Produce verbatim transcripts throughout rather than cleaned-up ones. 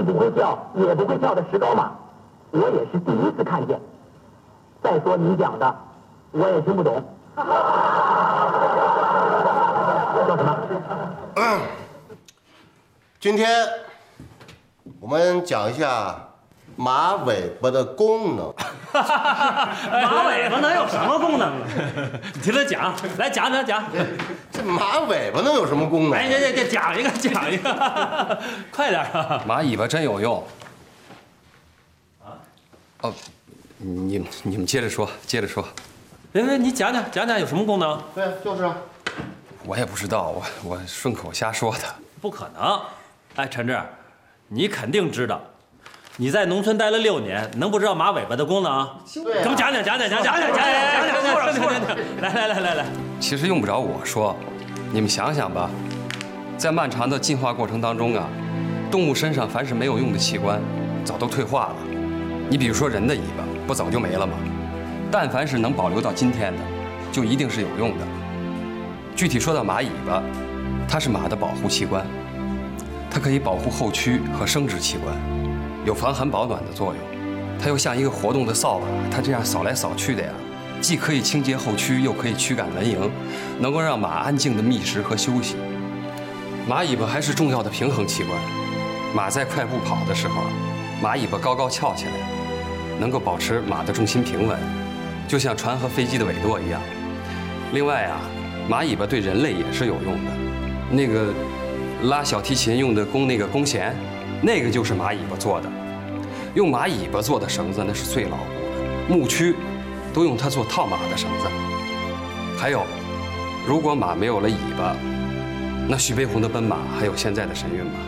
既不会叫也不会跳的石膏马，我也是第一次看见。再说你讲的，我也听不懂。叫什么？ 嗯，今天我们讲一下马尾巴的功能。 马尾巴能有什么功能？你听他讲，来讲讲讲。 这马尾巴能有什么功能？ 哎，这这这讲一个讲一个，快点啊！ 马尾巴真有用。啊？哦，你们你们接着说，接着说。 别别，你讲讲讲讲有什么功能？ 对，就是啊。 我也不知道，我我顺口瞎说的。 不可能！哎，陈志，你肯定知道。你在农村待了六年，能不知道马尾巴的功能？ 对、啊， 给我讲讲讲讲讲讲讲讲讲讲讲讲，来来来来来。 其实用不着我说，你们想想吧，在漫长的进化过程当中啊，动物身上凡是没有用的器官，早都退化了。你比如说人的尾巴，不早就没了吗？但凡是能保留到今天的，就一定是有用的。具体说到马尾巴，它是马的保护器官，它可以保护后躯和生殖器官。有防寒保暖的作用，它又像一个活动的扫把，它这样扫来扫去的呀，既可以清洁后躯，又可以驱赶蚊蝇，能够让马安静的觅食和休息。马尾巴还是重要的平衡器官，马在快步跑的时候，马尾巴高高翘起来，能够保持马的重心平稳，就像船和飞机的尾舵一样。另外啊，马尾巴对人类也是有用的，那个拉小提琴用的弓那个弓弦。那个就是马尾巴做的，用马尾巴做的绳子那是最牢固的，牧区都用它做套马的绳子。还有，如果马没有了尾巴，那徐悲鸿的奔马还有现在的神韵吗？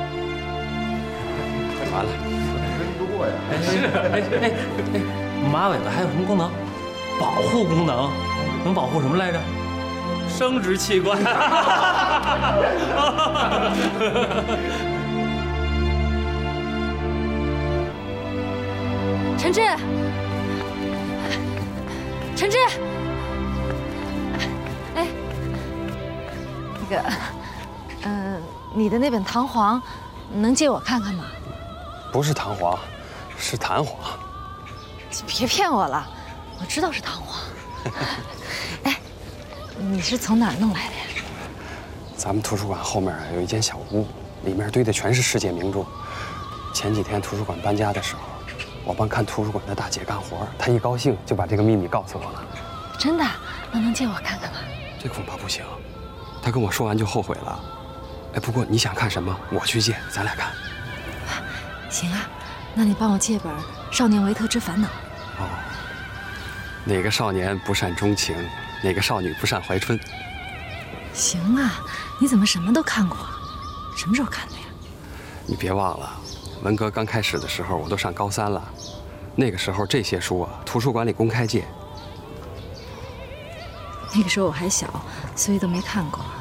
完了， 真多呀！ 是，哎哎哎，马尾巴还有什么功能？保护功能，能保护什么来着？生殖器官。 陈志，陈志，哎，那个，嗯、呃，你的那本《唐璜》，能借我看看吗？ 不是弹簧，是弹簧。 你别骗我了，我知道是弹簧。哎，你是从哪儿弄来的呀？ 咱们图书馆后面有一间小屋，里面堆的全是世界名著。前几天图书馆搬家的时候。我帮看图书馆的大姐干活，她一高兴就把这个秘密告诉我了。 真的？那能借我看看吗？ 这恐怕不行，她跟我说完就后悔了。哎，不过你想看什么，我去借，咱俩看。 啊，行啊，那你帮我借本《少年维特之烦恼》。 哦，哪个少年不善钟情，哪个少女不善怀春？ 行啊，你怎么什么都看过？什么时候看的呀？ 你别忘了。文革刚开始的时候，我都上高三了，那个时候这些书啊，图书馆里公开借。 那个时候我还小，所以都没看过。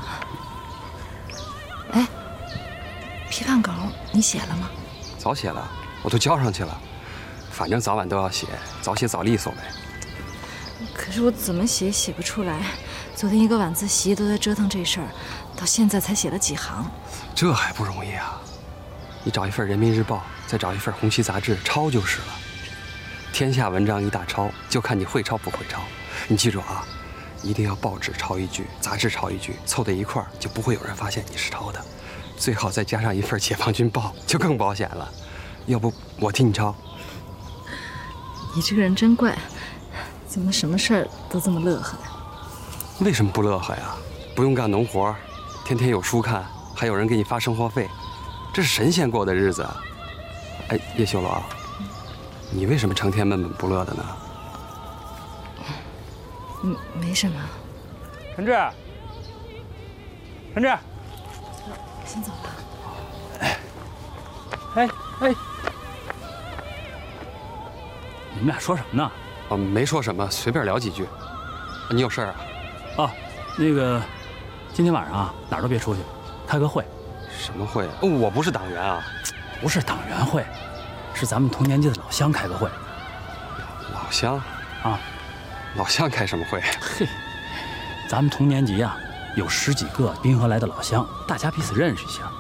哎，批判稿你写了吗？ 早写了，我都交上去了。反正早晚都要写，早写早利索呗。 可是我怎么写写不出来。昨天一个晚自习都在折腾这事儿，到现在才写了几行。 这还不容易啊！你找一份《人民日报》，再找一份《红旗杂志》，抄就是了。天下文章一大抄，就看你会抄不会抄。你记住啊，一定要报纸抄一句，杂志抄一句，凑在一块儿就不会有人发现你是抄的。最好再加上一份《解放军报》，就更保险了。要不我替你抄。 你这个人真怪，怎么什么事儿都这么乐呵呀？ 为什么不乐呵呀？不用干农活，天天有书看，还有人给你发生活费。这是神仙过的日子。哎，叶修罗，你为什么成天闷闷不乐的呢？ 嗯，没什么。 陈志，陈志， 先走了。 哎，哎哎，你们俩说什么呢？ 哦，没说什么，随便聊几句。你有事儿啊？ 哦，那个，今天晚上啊，哪儿都别出去，开个会。 什么会？哦，我不是党员啊。 不是党员会，是咱们同年级的老乡开个会。 老乡？ 啊， 老乡开什么会？ 嘿，咱们同年级啊，有十几个滨河来的老乡，大家彼此认识一下。